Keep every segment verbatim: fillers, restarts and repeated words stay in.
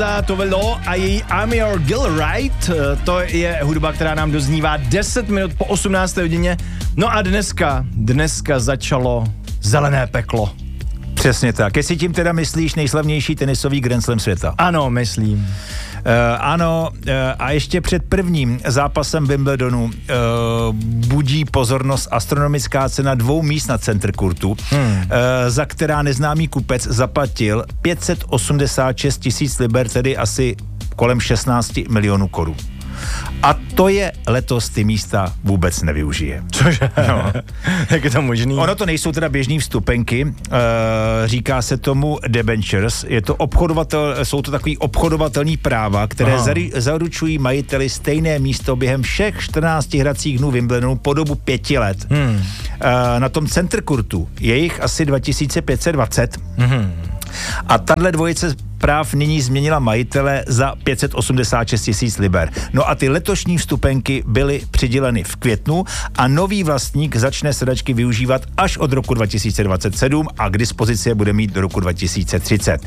To bylo a její I'm Your Girl Right, to je hudba, která nám doznívá deset minut po osmnácté hodině. No a dneska, dneska začalo zelené peklo. Přesně tak. Jestli tím teda myslíš nejslavnější tenisový Grand Slam světa? Ano, myslím. Uh, ano, uh, a ještě před prvním zápasem Wimbledonu uh, budí pozornost astronomická cena dvou míst na center kurtu, hmm. uh, za která neznámý kupec zaplatil pět set osmdesát šest tisíc liber, tedy asi kolem šestnáct milionů korun. A to je letos ty místa vůbec nevyužije. Cože? No. Jak je to možný? Ono to nejsou teda běžný vstupenky, uh, říká se tomu debentures, je to obchodovatel, jsou to takový obchodovatelný práva, které zari, zaručují majiteli stejné místo během všech čtrnácti hracích dnů Wimbledonu po dobu pěti let. Hmm. Uh, na tom center kurtu je jich asi dva tisíce pět set dvacet. Hmm. A tahle dvojice práv nyní změnila majitele za pět set osmdesát šest tisíc liber. No a ty letošní vstupenky byly přiděleny v květnu a nový vlastník začne sedačky využívat až od roku dva tisíce dvacet sedm a k dispozici je bude mít do roku dva tisíce třicet.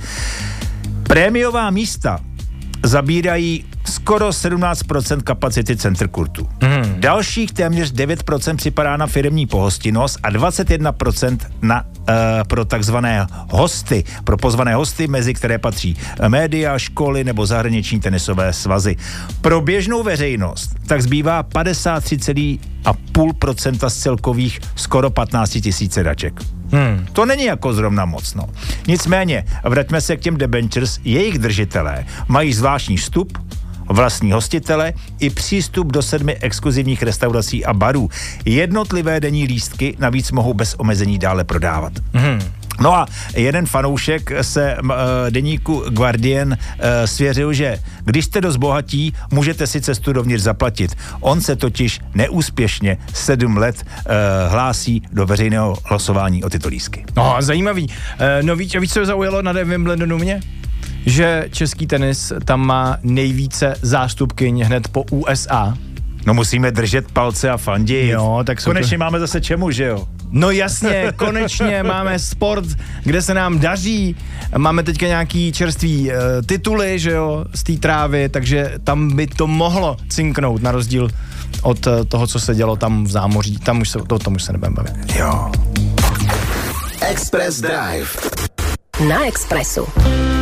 Prémiová místa zabírají skoro sedmnáct procent kapacity center kurtu. Hmm. Dalších téměř devět procent připadá na firemní pohostinnost a dvacet jedna procent na, uh, pro takzvané hosty, pro pozvané hosty, mezi které patří média, školy nebo zahraniční tenisové svazy. Pro běžnou veřejnost tak zbývá padesát tři celá pět procenta z celkových skoro patnáct tisíc sedaček. Hmm. To není jako zrovna moc, no. Nicméně, vraťme se k těm debentures, jejich držitelé mají zvláštní vstup, vlastní hostitele i přístup do sedmi exkluzivních restaurací a barů. Jednotlivé denní lístky navíc mohou bez omezení dále prodávat. Hmm. No a jeden fanoušek se uh, deníku Guardian uh, svěřil, že když jste dost bohatí, můžete si cestu dovnitř zaplatit. On se totiž neúspěšně sedm let uh, hlásí do veřejného hlasování o tyto lístky. No, zajímavý. Uh, no víš, víš, co zaujalo na Wimbledonu mě? Že český tenis tam má nejvíce zástupkyň hned po U S A. No musíme držet palce a fandit. Jo, tak konečně to... máme zase čemu, že jo? No jasně, konečně máme sport, kde se nám daří, máme teďka nějaký čerstvý uh, tituly, že jo, z té trávy, takže tam by to mohlo cinknout, na rozdíl od uh, toho, co se dělo tam v zámoří, tam už se, to, tom už se nebudeme bavit. Jo. Express Drive na Expressu.